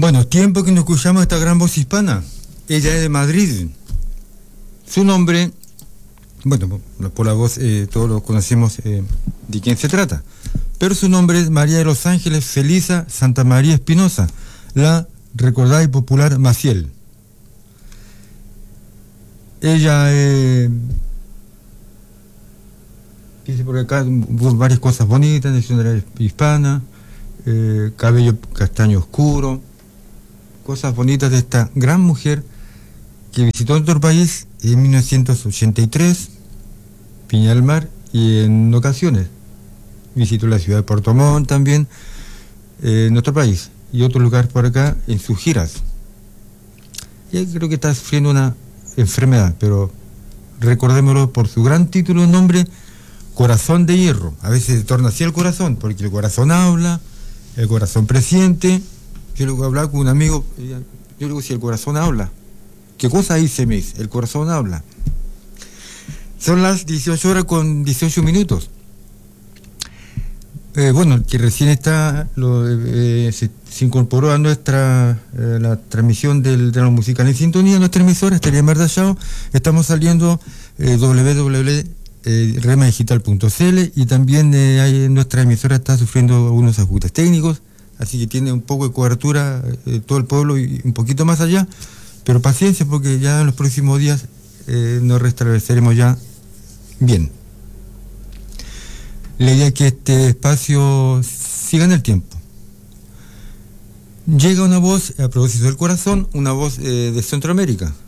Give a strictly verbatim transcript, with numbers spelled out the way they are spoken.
Bueno, tiempo que no escuchamos esta gran voz hispana. Ella es de Madrid. Su nombre, bueno, por la voz eh, todos lo conocemos eh, de quién se trata, pero su nombre es María de los Ángeles Felisa Santa María Espinosa, la recordada y popular Maciel. Ella eh, dice por acá varias cosas bonitas, nacionalidad hispana, eh, cabello castaño oscuro, cosas bonitas de esta gran mujer que visitó nuestro país en mil novecientos ochenta y tres, Viña del Mar, y en ocasiones visitó la ciudad de Puerto Montt también, eh, en nuestro país, y otros lugares por acá en sus giras. Y creo que está sufriendo una enfermedad, pero recordémoslo por su gran título, nombre, Corazón de Hierro. A veces se torna así el corazón, porque el corazón habla, el corazón presiente. Yo luego hablaba con un amigo, yo digo, si el corazón habla, ¿qué cosa dice Miss? El corazón habla. Son las dieciocho horas con dieciocho minutos. Eh, bueno, que recién está, lo, eh, se, se incorporó a nuestra eh, la transmisión del, de la musical en sintonía, nuestra emisora, estaría Merdachao. Estamos saliendo eh, doble u doble u doble u punto rema digital punto c l, y también eh, hay, nuestra emisora está sufriendo algunos ajustes técnicos, así que tiene un poco de cobertura eh, todo el pueblo y un poquito más allá, pero paciencia, porque ya en los próximos días eh, nos restableceremos ya bien. La idea es que este espacio siga en el tiempo. Llega una voz, a propósito del corazón, una voz eh, de Centroamérica,